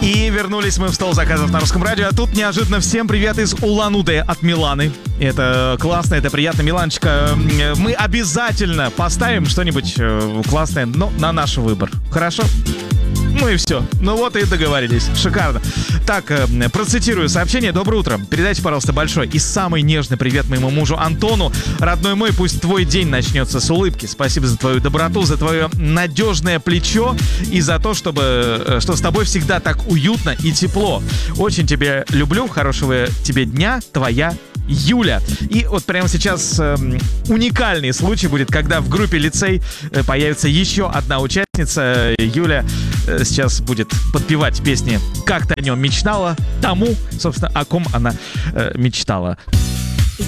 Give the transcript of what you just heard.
И вернулись мы в стол заказов на Русском радио. А тут неожиданно всем привет из Улан-Удэ от Миланы. Это классно, это приятно, Миланочка. Мы обязательно поставим что-нибудь классное, но на наш выбор. Хорошо? Ну и все. Ну вот и договорились. Шикарно. Так, процитирую сообщение. Доброе утро. Передайте, пожалуйста, большой и самый нежный привет моему мужу Антону. Родной мой, пусть твой день начнется с улыбки. Спасибо за твою доброту, за твое надежное плечо и за то, что с тобой всегда так уютно и тепло. Очень тебя люблю. Хорошего тебе дня. Твоя Юля. И вот прямо сейчас уникальный случай будет, когда в группе «Лицей» появится еще одна участница. Юля сейчас будет подпевать песни «Как ты о нем мечтала», тому, собственно, о ком она мечтала.